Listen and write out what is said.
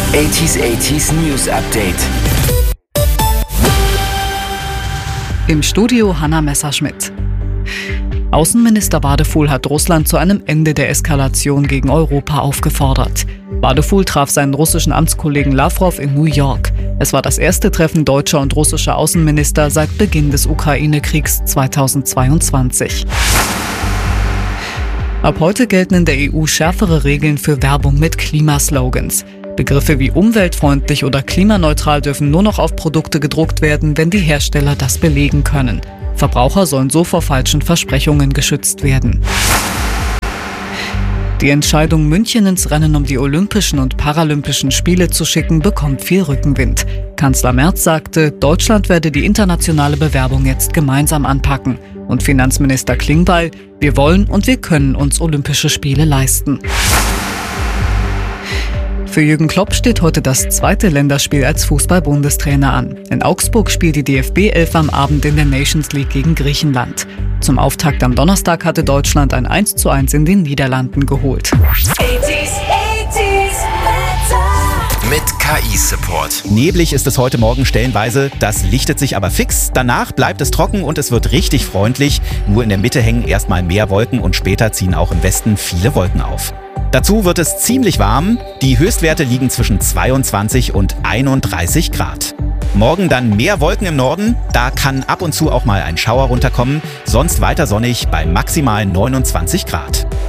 80s News Update. Im Studio Hanna Messerschmidt. Außenminister Wadefuhl hat Russland zu einem Ende der Eskalation gegen Europa aufgefordert. Wadefuhl traf seinen russischen Amtskollegen Lawrow in New York. Es war das erste Treffen deutscher und russischer Außenminister seit Beginn des Ukraine-Kriegs 2022. Ab heute gelten in der EU schärfere Regeln für Werbung mit Klimaslogans. Begriffe wie umweltfreundlich oder klimaneutral dürfen nur noch auf Produkte gedruckt werden, wenn die Hersteller das belegen können. Verbraucher sollen so vor falschen Versprechungen geschützt werden. Die Entscheidung, München ins Rennen um die Olympischen und Paralympischen Spiele zu schicken, bekommt viel Rückenwind. Kanzler Merz sagte, Deutschland werde die internationale Bewerbung jetzt gemeinsam anpacken. Und Finanzminister Klingbeil, wir wollen und wir können uns Olympische Spiele leisten. Für Jürgen Klopp steht heute das zweite Länderspiel als Fußball-Bundestrainer an. In Augsburg spielt die DFB-11 am Abend in der Nations League gegen Griechenland. Zum Auftakt am Donnerstag hatte Deutschland ein 1:1 in den Niederlanden geholt. 80s mit KI-Support. Neblig ist es heute Morgen stellenweise, das lichtet sich aber fix. Danach bleibt es trocken und es wird richtig freundlich. Nur in der Mitte hängen erstmal mehr Wolken und später ziehen auch im Westen viele Wolken auf. Dazu wird es ziemlich warm. Die Höchstwerte liegen zwischen 22 und 31 Grad. Morgen dann mehr Wolken im Norden. Da kann ab und zu auch mal ein Schauer runterkommen. Sonst weiter sonnig bei maximal 29 Grad.